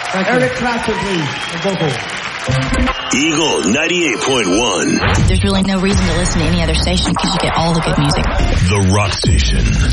Eric Clapton, please. The vocal. Eagle 98.1. There's really no reason to listen to any other station because you get all the good music. The Rock Station.